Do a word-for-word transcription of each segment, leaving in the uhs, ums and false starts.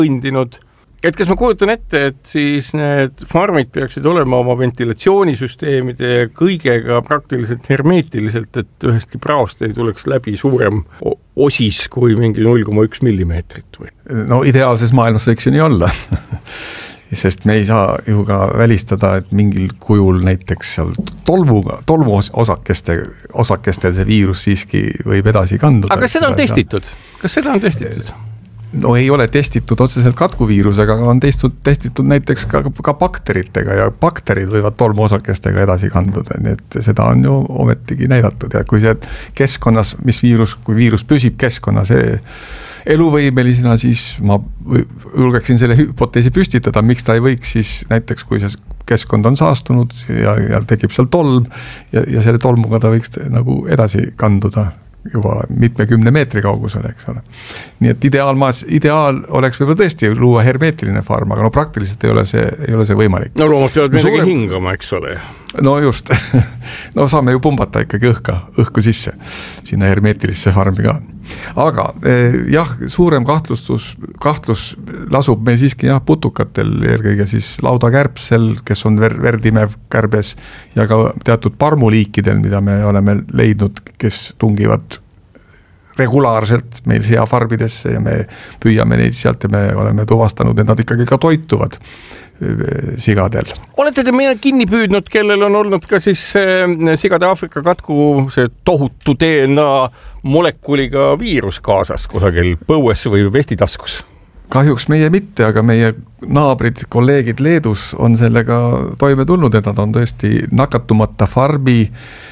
kõndinud. Et kas ma kujutan ette, et siis need farmid peaksid olema oma ventilatsioonisüsteemide ja kõigega praktiliselt hermeetiliselt, et ühestki praost ei tuleks läbi suurem osis kui mingi null koma üks millimeetrit või? No ideaalses maailmas võiks ju nii olla. Sest me ei saa ju ka välistada, et mingil kujul näiteks seal tolmuga, tolmu osakeste, osakestel see viirus siiski võib edasi kanduda. Aga kas seda on testitud? Kas seda on testitud? No ei ole testitud otseselt katkuviirusega, aga on testitud, testitud näiteks ka, ka bakteritega ja bakterid võivad tolmuosakestega edasi kanduda, nii et seda on ju ometigi näidatud ja kui see keskkonnas, mis viirus, kui viirus püsib keskkonnas eluvõimelisena, siis ma julgeksin selle hüpoteesi püstitada, miks ta ei võiks siis näiteks, kui see keskkond on saastunud ja, ja tekib seal tolm ja, ja selle tolmuga ta võiks nagu edasi kanduda juba mitmekümne meetri kaugusel, eks ole. Nii et ideaalmaas, ideaal oleks võib-olla tõesti luua hermeetiline farm, aga no praktiliselt ei ole see, ei ole see võimalik. No loomad peavad midagi suurem... hingama, eks ole. No just, no saame ju pumbata ikkagi õhka, õhku sisse, sinna hermeetilisse farmi ka. Aga jah, suurem kahtlustus, kahtlus lasub meil siiski jah, putukatel, eelkõige siis laudakärbsel, kes on ver, verdimev kärbes ja ka teatud parmuliikidel, mida me oleme leidnud, kes tungivad regulaarselt meil seafarmidesse ja me püüame neid sealt ja me oleme tuvastanud, et nad ikkagi ka toituvad sigadel. Olete te meile kinni püüdnud, kellel on olnud ka siis sigade Aafrika katku see tohutu D N A molekuliga viirus kaasas kusagil põues või vestitaskus? Kahjuks meie mitte, aga meie naabrid, kolleegid Leedus on sellega toime tulnud, et nad on tõesti nakatumata farmi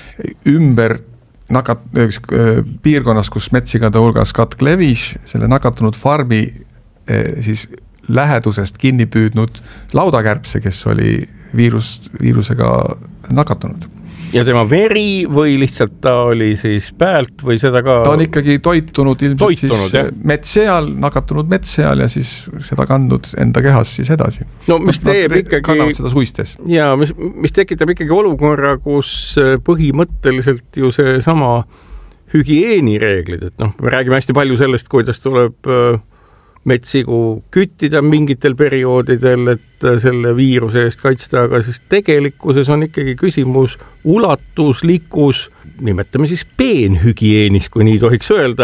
ümber nakat, piirkonnas, kus metsigade hulgas katk levis, selle nakatunud farmi siis lähedusest kinni püüdnud laudakärbse, kes oli viirus, viirusega nakatunud. Ja tema veri või lihtsalt ta oli siis päält või seda ka? Ta on ikkagi toitunud ilmselt toitunud, siis metsseal, nakatunud metsseal ja siis seda kandnud enda kehas siis edasi. No mis teeb ikkagi... Kannavad seda suistes. Ja mis, mis tekitab ikkagi olukorra, kus põhimõtteliselt ju see sama hügieenireeglid, et noh, me räägime hästi palju sellest, kuidas tuleb metsigu küttida mingitel perioodidel, et selle viiruse eest kaitsta, aga siis tegelikkuses on ikkagi küsimus ulatuslikus, nimetame siis peenhügieenis, kui nii tohiks öelda,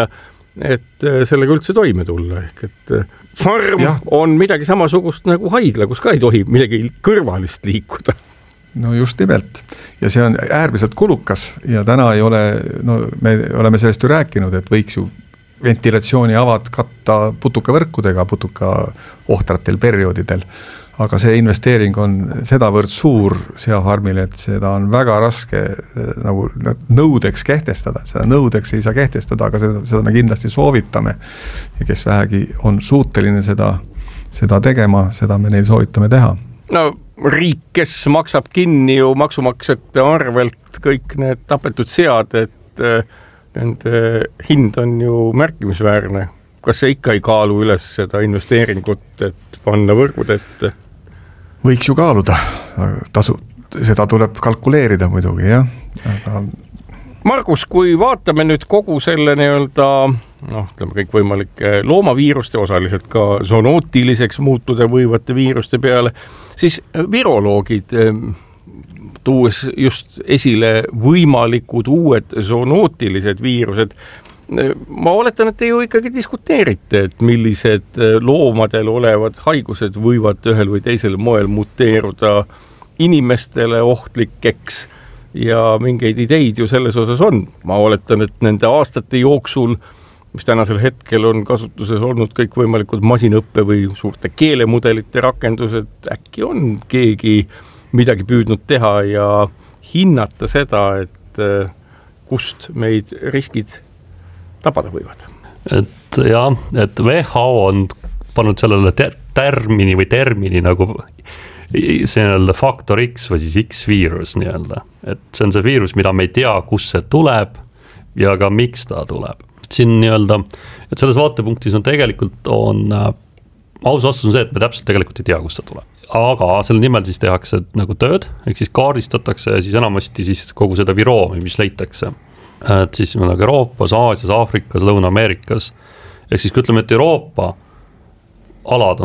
et sellega üldse toime tulla. Ehk et farm ja. On midagi samasugust nagu haigla, kus ka ei tohi midagi kõrvalist liikuda. No just nimelt. Ja see on äärmiselt kulukas ja täna ei ole, no me oleme sellest ju rääkinud, et võiks ju ventilatsiooni avad katta putukavõrkudega putuka ohtratel perioodidel, aga see investeering on sedavõrd suur seafarmile, et seda on väga raske nagu nõudeks kehtestada, seda nõudeks ei saa kehtestada, aga seda, seda me kindlasti soovitame ja kes vähegi on suuteline seda, seda tegema, seda me neil soovitame teha. No riik, kes maksab kinni ju maksumaksjate arvelt kõik need tapetud sead, et nende hind on ju märkimisväärne. Kas see ikka ei kaalu üles seda investeeringut, et panna võrgud ette? Võiks ju kaaluda. Tasu, seda tuleb kalkuleerida muidugi, jah. Aga... Margus, kui vaatame nüüd kogu selle nii-öelda, noh, ütleme kõik võimalike loomaviiruste osaliselt ka zoonootiliseks muutuda võivate viiruste peale, siis viroloogid tuues just esile võimalikud uued zoonootilised viirused. Ma oletan, et te ju ikkagi diskuteerite, et millised loomadel olevad haigused võivad ühel või teisel moel muteeruda inimestele ohtlikeks ja mingeid ideid ju selles osas on. Ma oletan, et nende aastate jooksul, mis tänasel hetkel on kasutuses olnud kõik võimalikud masinõppe või suurte keelemudelite rakendused, äkki on keegi midagi püüdnud teha ja hinnata seda, et kust meid riskid tabada võivad. Et jah, et W H O on pannud sellele termini või termini nagu see nii-öelda faktor X või siis X-viirus nii-öelda. Et see on see viirus, mida me ei tea, kus see tuleb ja ka miks ta tuleb. Siin nii-öelda, et selles vaatepunktis on tegelikult on aus vastus on see, et me täpselt tegelikult ei tea, kus ta tuleb. Aga selle nimel siis tehakse nagu tööd, ehk siis kaardistatakse ja siis enamasti siis kogu seda viroomi, mis leitakse. Et siis nagu Euroopas, Aasias, Aafrikas, Lõuna-Ameerikas. Ehk siis kui ütleme, et Euroopa alad